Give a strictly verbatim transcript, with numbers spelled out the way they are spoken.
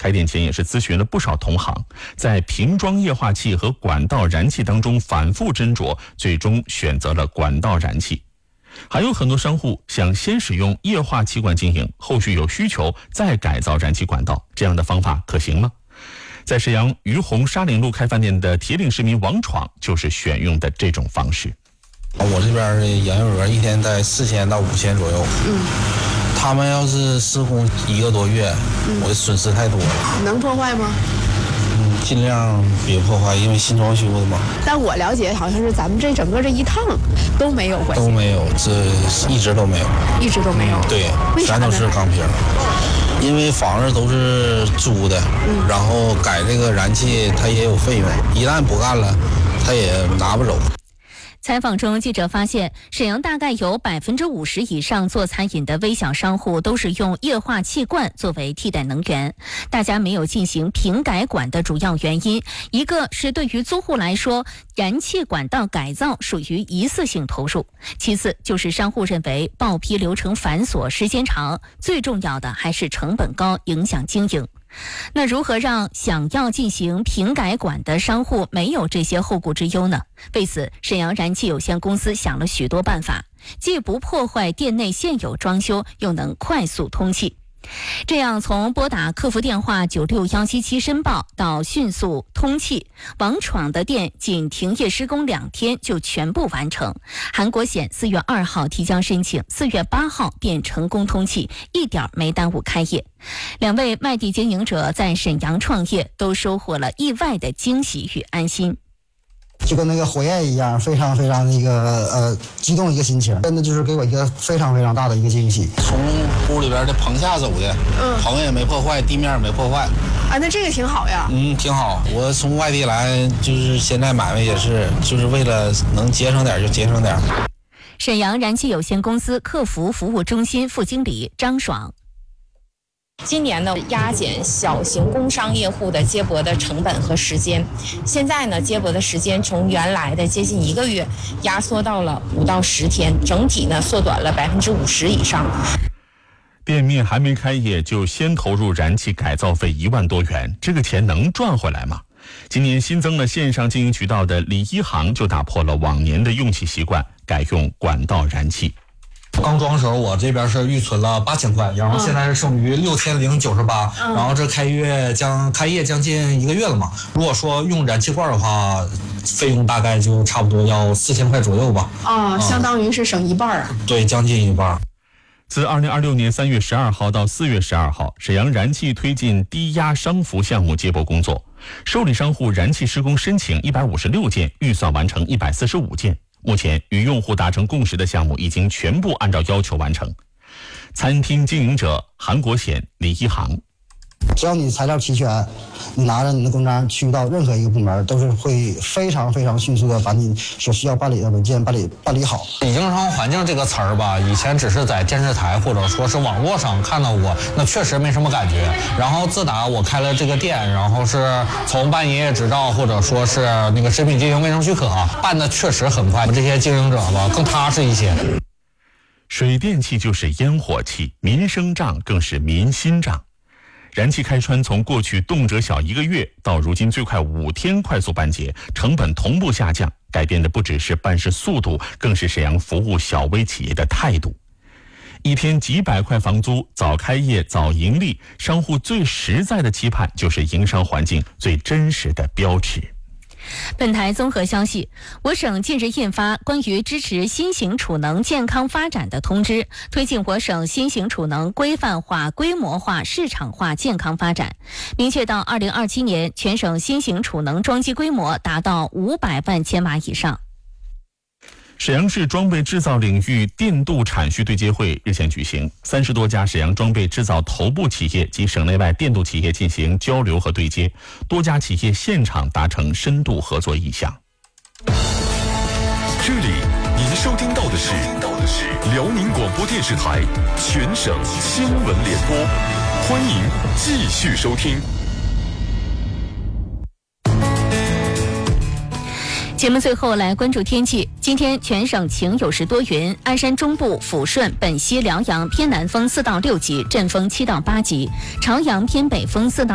开店前也是咨询了不少同行，在瓶装液化气和管道燃气当中反复斟酌，最终选择了管道燃气。还有很多商户想先使用液化气罐经营，后续有需求再改造燃气管道，这样的方法可行吗？在沈阳于洪沙岭路开饭店的铁岭市民王闯就是选用的这种方式。 我这边的营业额一天在四千到五千左右。嗯，他们要是施工一个多月，嗯、我的损失太多了。 能破坏吗？ 嗯，尽量别破坏，因为新装修的嘛。 但我了解，好像是咱们这整个这一趟都没有关系。 都没有，这一直都没有， 一直都没有。 嗯、对，全都是钢瓶。因为房子都是租的，嗯、然后改这个燃气它也有费用，一旦不干了，它也拿不走。 采访中，记者发现，沈阳大概有百分之五十以上做餐饮的微小商户都是用液化气罐作为替代能源。大家没有进行瓶改管的主要原因，一个是对于租户来说，燃气管道改造属于一次性投入；其次就是商户认为报批流程繁琐、时间长，最重要的还是成本高，影响经营。那如何让想要进行瓶改管的商户没有这些后顾之忧呢？为此，沈阳燃气有限公司想了许多办法，既不破坏店内现有装修，又能快速通气。这样从拨打客服电话九六一七七申报到迅速通气，王闯的店仅停业施工两天就全部完成。韩国险四月二号提交申请，四月八号便成功通气，一点没耽误开业。两位外地经营者在沈阳创业，都收获了意外的惊喜与安心。 就跟那个火焰一样，非常非常那个呃激动一个心情，真的就是给我一个非常非常大的一个惊喜。 从屋里边的棚下走的，嗯，棚也没破坏，地面也没破坏。 啊，那这个挺好呀。 嗯，挺好。我从外地来，就是现在买卖也是，就是为了能节省点就节省点。 沈阳燃气有限公司客服服务中心副经理张爽。 今年呢，压减小型工商业户的接驳的成本和时间。现在呢，接驳的时间从原来的接近一个月，压缩到了五到十天，整体呢缩短了百分之五十以上。 店面还没开业就先投入燃气改造费一万多元，这个钱能赚回来吗？今年新增了线上经营渠道的李一航就打破了往年的用气习惯，改用管道燃气。 刚装的时候，我这边是预存了八千块，然后现在是剩余六千零九十八，然后这开业将开业将近一个月了嘛。如果说用燃气罐的话，费用大概就差不多要四千块左右吧。 啊，相当于是省一半啊。 对，将近一半。 自二零二六年三月十二号到四月十二号，沈阳燃气推进低压商服项目接驳工作，受理商户燃气施工申请一百五十六件，预算完成一百四十五件。目前与用户达成共识的项目已经全部按照要求完成。餐厅经营者韩国险李一航， 只要你材料齐全，你拿着你的公章去到任何一个部门，都是会非常非常迅速的把你所需要办理的文件办理办理好。 营商环境这个词儿吧，以前只是在电视台或者说是网络上看到过，那确实没什么感觉。然后自打我开了这个店，然后是从办营业执照或者说是那个食品经营卫生许可办的确实很快，这些经营者吧更踏实一些。 水电气就是烟火气，民生账更是民心账。燃气开穿从过去动辄小一个月到如今最快五天快速办结，成本同步下降，改变的不只是办事速度，更是沈阳服务小微企业的态度。一天几百块房租，早开业早盈利，商户最实在的期盼就是营商环境最真实的标尺。 本台综合消息，我省近日印发关于支持新型储能健康发展的通知，推进我省新型储能规范化、规模化、市场化健康发展。明确到二零二七年，全省新型储能装机规模达到五百万千瓦以上。 沈阳市装备制造领域电镀产序对接会日前举行，三十多家沈阳装备制造头部企业及省内外电镀企业进行交流和对接，多家企业现场达成深度合作意向。 这里您收听到的是辽宁广播电视台全省新闻联播，欢迎继续收听。 节目最后来关注天气。今天全省晴有时多云，鞍山中部、抚顺、本溪、辽阳偏南风四到六级，阵风七到八级；朝阳偏北风四到